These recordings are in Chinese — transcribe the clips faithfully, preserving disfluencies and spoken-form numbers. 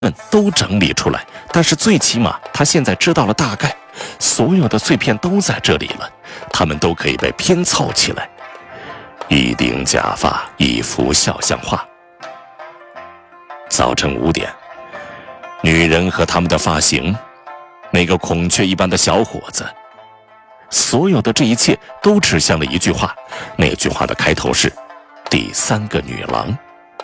们都整理出来，但是最起码他现在知道了大概，所有的碎片都在这里了，他们都可以被拼凑起来。一顶假发，一幅肖像画。早晨五点，女人和他们的发型，那个孔雀一般的小伙子，所有的这一切都指向了一句话，那句话的开头是第三个女郎。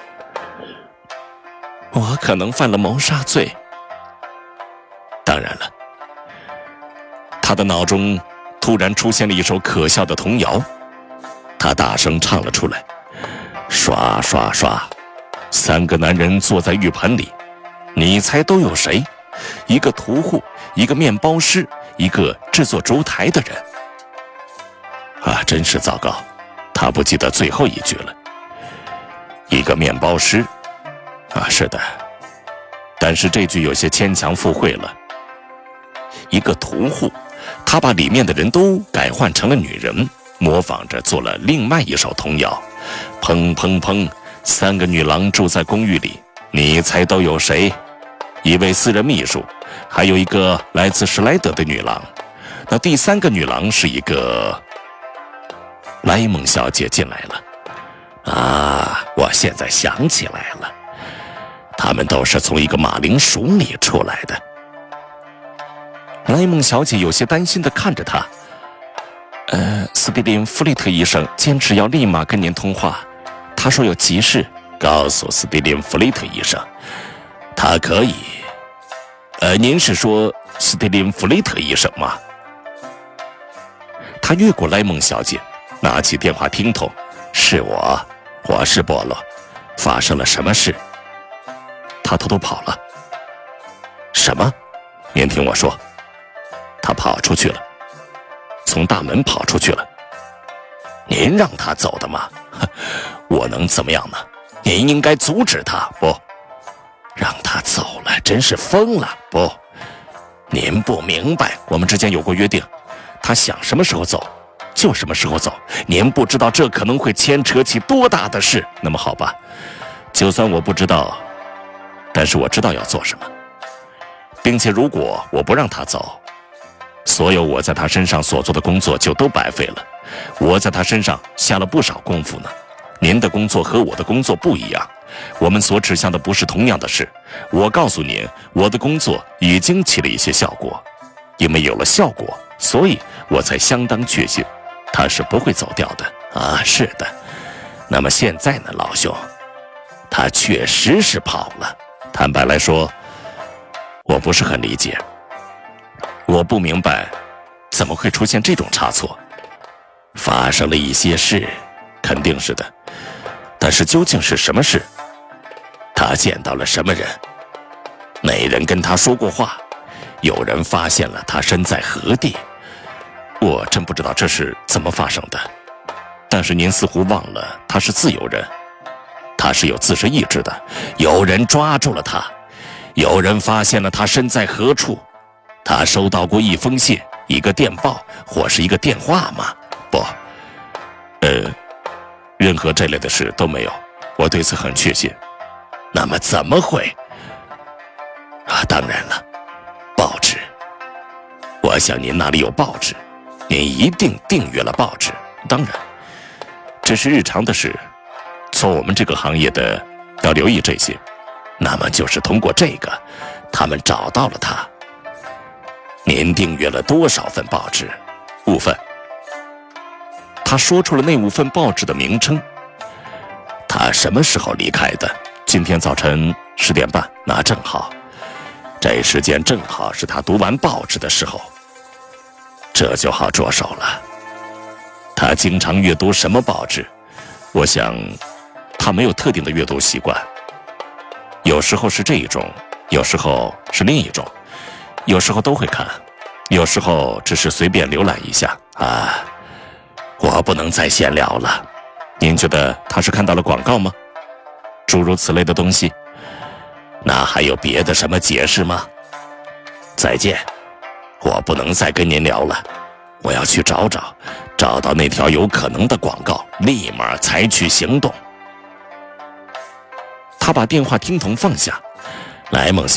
我可能犯了谋杀罪。当然了，他的脑中突然出现了一首可笑的童谣，他大声唱了出来：刷刷刷，三个男人坐在浴盆里，你猜都有谁？一个屠户，一个面包师，一个制作烛台的人。啊，真是糟糕，他不记得最后一句了。一个面包师，啊，是的，但是这句有些牵强附会了。一个屠户，他把里面的人都改换成了女人，模仿着做了另外一首童谣：砰砰砰，三个女郎住在公寓里，你猜都有谁？一位私人秘书，还有一个来自史莱德的女郎。那第三个女郎是一个……莱蒙小姐进来了。啊，我现在想起来了，他们都是从一个马铃薯里出来的。莱蒙小姐有些担心地看着他。呃，斯蒂林·弗利特医生坚持要立马跟您通话，他说有急事。告诉斯蒂林·弗利特医生，他可以。呃，您是说斯蒂林·弗利特医生吗？他越过莱蒙小姐，拿起电话听筒。是我，我是波洛。发生了什么事？他偷偷跑了。什么？您听我说，他跑出去了，从大门跑出去了。您让他走的吗？我能怎么样呢？您应该阻止他。不，让他走了，真是疯了。不，您不明白，我们之间有过约定，他想什么时候走就什么时候走。您不知道这可能会牵扯起多大的事。那么好吧，就算我不知道，但是我知道要做什么，并且如果我不让他走，所有我在他身上所做的工作就都白费了。我在他身上下了不少功夫呢。您的工作和我的工作不一样，我们所指向的不是同样的事。我告诉您，我的工作已经起了一些效果，因为有了效果，所以我才相当确信他是不会走掉的。啊，是的。那么现在呢，老兄，他确实是跑了。坦白来说，我不是很理解，我不明白怎么会出现这种差错。发生了一些事，肯定是的，但是究竟是什么事？他见到了什么人？哪人跟他说过话？有人发现了他身在何地？我真不知道这是怎么发生的。但是您似乎忘了，他是自由人，他是有自身意志的。有人抓住了他，有人发现了他身在何处。他收到过一封信、一个电报或是一个电话吗？不，呃，任何这类的事都没有。我对此很确信。那么怎么会？啊，当然了，报纸。我想您那里有报纸，您一定订阅了报纸。当然，这是日常的事，做我们这个行业的要留意这些。那么就是通过这个，他们找到了他。您订阅了多少份报纸？五份。他说出了那五份报纸的名称。他什么时候离开的？今天早晨十点半，那正好，这时间正好是他读完报纸的时候，这就好着手了。他经常阅读什么报纸？我想，他没有特定的阅读习惯，有时候是这一种，有时候是另一种，有时候都会看，有时候只是随便浏览一下。啊，我不能再闲聊了。您觉得他是看到了广告吗？诸如此类的东西。那还有别的什么解释吗？再见，我不能再跟您聊了。我要去找找，找到那条有可能的广告，立马采取行动。他把电话听筒放下， 莱蒙